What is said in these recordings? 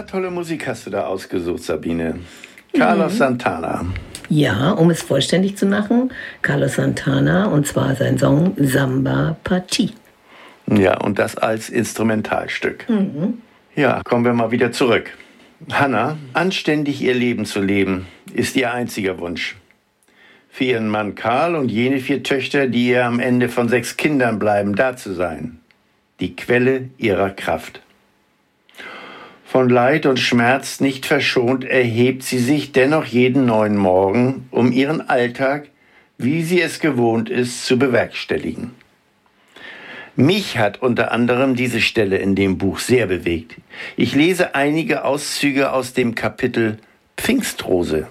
tolle Musik hast du da ausgesucht, Sabine. Carlos Santana. Ja, um es vollständig zu machen, Carlos Santana, und zwar sein Song Samba Party. Ja, und das als Instrumentalstück. Ja, kommen wir mal wieder zurück. Hannah, anständig ihr Leben zu leben, ist ihr einziger Wunsch. Für ihren Mann Karl und jene 4 Töchter, die ihr am Ende von 6 Kindern bleiben, da zu sein. Die Quelle ihrer Kraft. Von Leid und Schmerz nicht verschont, erhebt sie sich dennoch jeden neuen Morgen, um ihren Alltag, wie sie es gewohnt ist, zu bewerkstelligen. Mich hat unter anderem diese Stelle in dem Buch sehr bewegt. Ich lese einige Auszüge aus dem Kapitel Pfingstrose.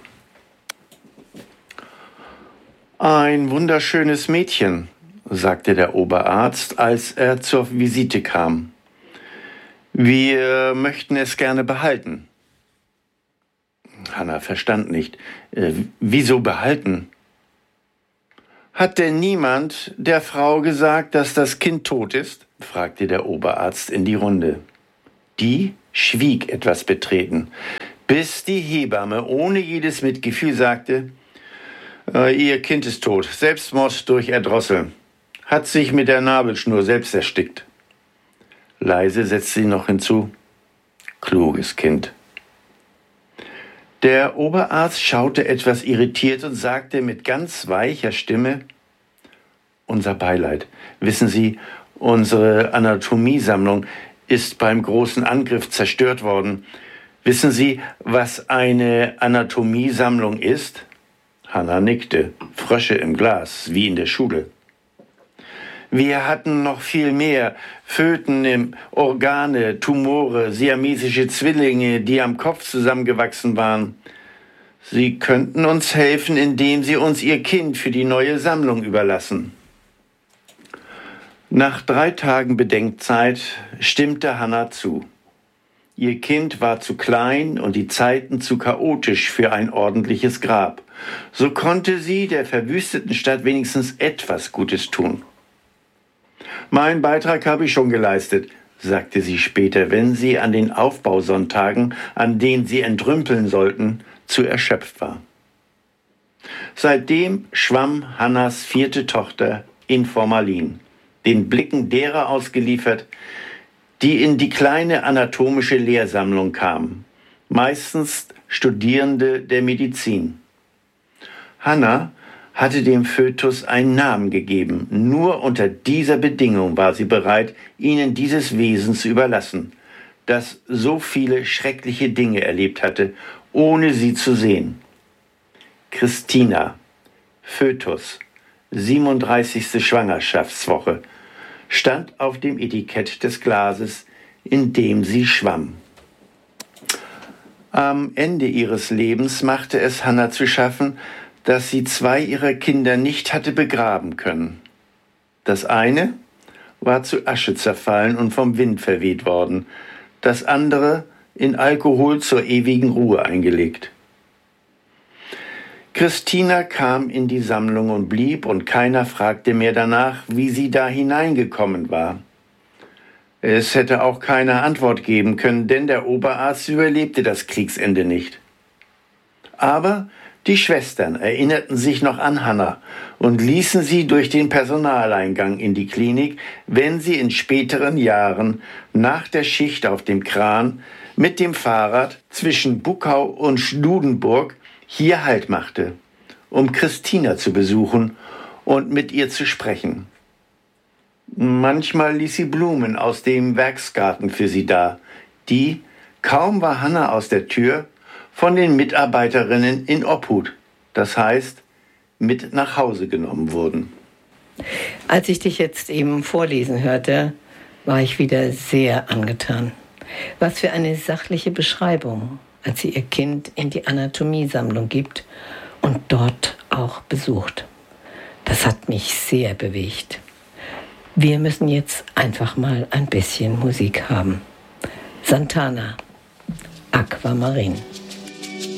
Ein wunderschönes Mädchen, sagte der Oberarzt, als er zur Visite kam. Wir möchten es gerne behalten. Hannah verstand nicht. Wieso behalten? Hat denn niemand der Frau gesagt, dass das Kind tot ist? Fragte der Oberarzt in die Runde. Die schwieg etwas betreten, bis die Hebamme ohne jedes Mitgefühl sagte, Ihr Kind ist tot, Selbstmord durch Erdrosseln, hat sich mit der Nabelschnur selbst erstickt. Leise setzte sie noch hinzu, kluges Kind. Der Oberarzt schaute etwas irritiert und sagte mit ganz weicher Stimme, unser Beileid. Wissen Sie, unsere Anatomiesammlung ist beim großen Angriff zerstört worden. Wissen Sie, was eine Anatomiesammlung ist? Hannah nickte, Frösche im Glas, wie in der Schule. Wir hatten noch viel mehr, Föten, Organe, Tumore, siamesische Zwillinge, die am Kopf zusammengewachsen waren. Sie könnten uns helfen, indem Sie uns Ihr Kind für die neue Sammlung überlassen. Nach 3 Tagen Bedenkzeit stimmte Hannah zu. Ihr Kind war zu klein und die Zeiten zu chaotisch für ein ordentliches Grab. So konnte sie der verwüsteten Stadt wenigstens etwas Gutes tun. Mein Beitrag habe ich schon geleistet, sagte sie später, wenn sie an den Aufbausonntagen, an denen sie entrümpeln sollten, zu erschöpft war. Seitdem schwamm Hannahs 4. Tochter in Formalin, den Blicken derer ausgeliefert, die in die kleine anatomische Lehrsammlung kamen, meistens Studierende der Medizin. Hannah hatte dem Fötus einen Namen gegeben. Nur unter dieser Bedingung war sie bereit, ihnen dieses Wesen zu überlassen, das so viele schreckliche Dinge erlebt hatte, ohne sie zu sehen. Christina, Fötus, 37. Schwangerschaftswoche, stand auf dem Etikett des Glases, in dem sie schwamm. Am Ende ihres Lebens machte es Hannah zu schaffen, dass sie 2 ihrer Kinder nicht hatte begraben können. Das eine war zu Asche zerfallen und vom Wind verweht worden, das andere in Alkohol zur ewigen Ruhe eingelegt. Christina kam in die Sammlung und blieb, und keiner fragte mehr danach, wie sie da hineingekommen war. Es hätte auch keine Antwort geben können, denn der Oberarzt überlebte das Kriegsende nicht. Aber die Schwestern erinnerten sich noch an Hannah und ließen sie durch den Personaleingang in die Klinik, wenn sie in späteren Jahren nach der Schicht auf dem Kran mit dem Fahrrad zwischen Buckau und Studenburg hier Halt machte, um Christina zu besuchen und mit ihr zu sprechen. Manchmal ließ sie Blumen aus dem Werksgarten für sie da, die, kaum war Hannah aus der Tür, von den Mitarbeiterinnen in Obhut, das heißt, mit nach Hause genommen wurden. Als ich dich jetzt eben vorlesen hörte, war ich wieder sehr angetan. Was für eine sachliche Beschreibung, als sie ihr Kind in die Anatomiesammlung gibt und dort auch besucht. Das hat mich sehr bewegt. Wir müssen jetzt einfach mal ein bisschen Musik haben. Santana, Aquamarin.